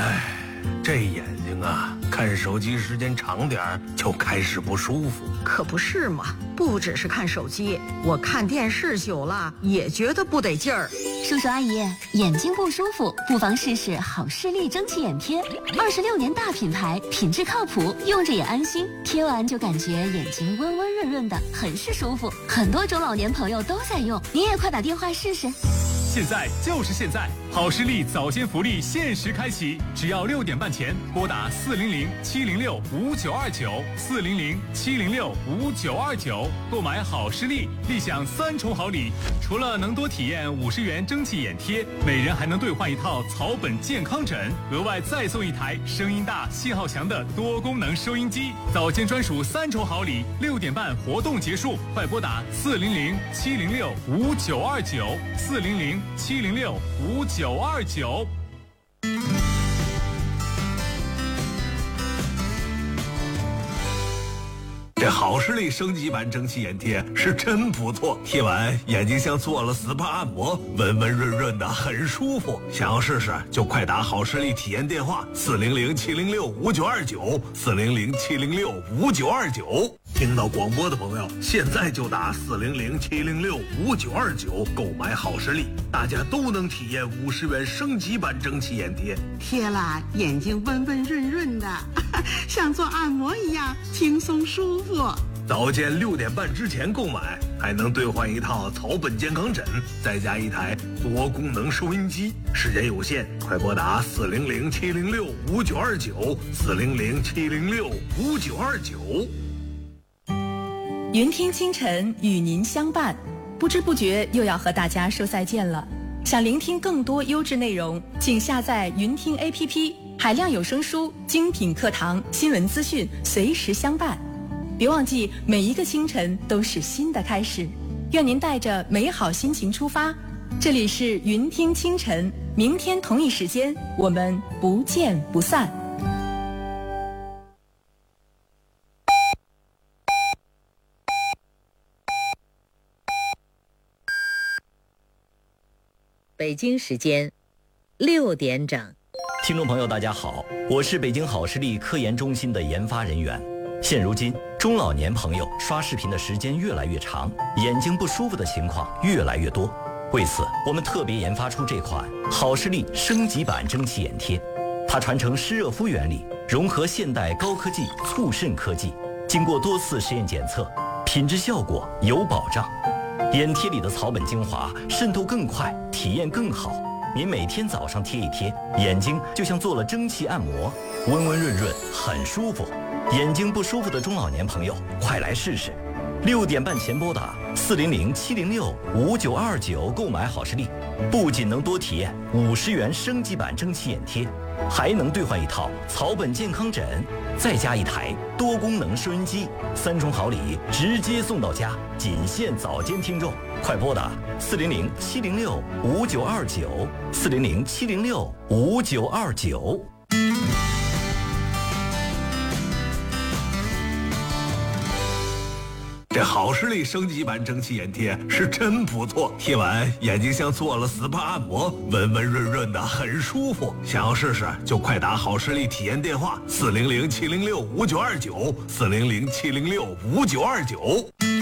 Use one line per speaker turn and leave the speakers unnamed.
这眼睛啊，看手机时间长点儿就开始不舒服。
可不是嘛，不只是看手机，我看电视久了也觉得不得劲儿。
叔叔阿姨，眼睛不舒服，不妨试试好视力蒸汽眼贴，26年大品牌，品质靠谱，用着也安心。贴完就感觉眼睛温温润润的，很是舒服。很多中老年朋友都在用，你也快打电话试试。
现在就是现在，好视力早间福利限时开启，只要6点半前拨打400-706-5929，400-706-5929，购买好视力，立享3重好礼。除了能多体验50元蒸汽眼贴，每人还能兑换一套草本健康枕，额外再送一台声音大、信号强的多功能收音机。早间专属3重好礼，6点半活动结束，快拨打400-706-5929，400-706-5929。
这好视力升级版蒸汽眼贴是真不错，贴完眼睛像做了 SPA 按摩，温温润润的，很舒服。想要试试就快打好视力体验电话400-706-5929，400-706-5929。听到广播的朋友，现在就打400-706-5929购买好视力，大家都能体验50元升级版蒸汽眼贴，
贴了眼睛温温润润的，像做按摩一样轻松舒服。
早间6点半之前购买，还能兑换一套草本健康枕，再加一台多功能收音机。时间有限，快拨打400-706-5929，400-706-5929。
云听清晨与您相伴，不知不觉又要和大家说再见了。想聆听更多优质内容，请下载云听 APP， 海量有声书、精品课堂、新闻资讯随时相伴。别忘记，每一个清晨都是新的开始。愿您带着美好心情出发。这里是云听清晨，明天同一时间我们不见不散。
北京时间6点整。
听众朋友大家好，我是北京好视力科研中心的研发人员。现如今中老年朋友刷视频的时间越来越长，眼睛不舒服的情况越来越多。为此我们特别研发出这款好视力升级版蒸汽眼贴，它传承湿热敷原理，融合现代高科技促渗科技，经过多次实验检测，品质效果有保障。眼贴里的草本精华渗透更快，体验更好。您每天早上贴一贴，眼睛就像做了蒸汽按摩，温温润润，很舒服。眼睛不舒服的中老年朋友，快来试试。6点半前拨打400-706-5929购买好视力，不仅能多体验50元升级版蒸汽眼贴，还能兑换一套草本健康枕，再加一台多功能收音机，3重好礼直接送到家，仅限早间听众。快拨打400-706-5929，400-706-5929。
这好视力升级版蒸汽眼贴是真不错，贴完眼睛像做了 SPA 按摩，温温润润的，很舒服。想要试试就快打好视力体验电话400-706-5929，400-706-5929。